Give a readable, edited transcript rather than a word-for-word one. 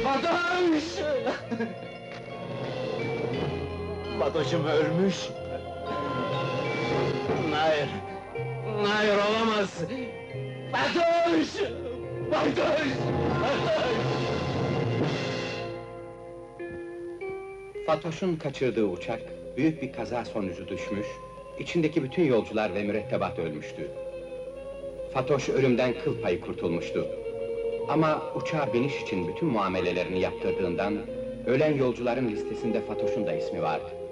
Fatoş! Fatoş'um ölmüş. Hayır, hayır olamaz! Fatoş! Fatoş! Fatoş! Fatoş'un kaçırdığı uçak, büyük bir kaza sonucu düşmüş, içindeki bütün yolcular ve mürettebat ölmüştü. Fatoş ölümden kıl payı kurtulmuştu. Ama uçağa biniş için bütün muamelelerini yaptırdığından, ölen yolcuların listesinde Fatoş'un da ismi vardı.